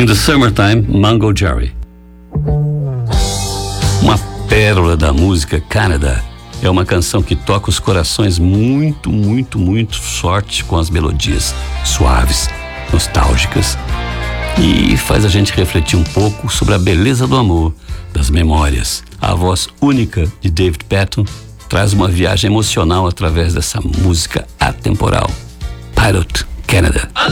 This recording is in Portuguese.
In the Summertime, Mungo Jerry. Uma pérola da música Canada. É uma canção que toca os corações muito, muito, muito forte com as melodias suaves, nostálgicas e faz a gente refletir um pouco sobre a beleza do amor, das memórias. A voz única de David Paton traz uma viagem emocional através dessa música atemporal. Pilot, Canada.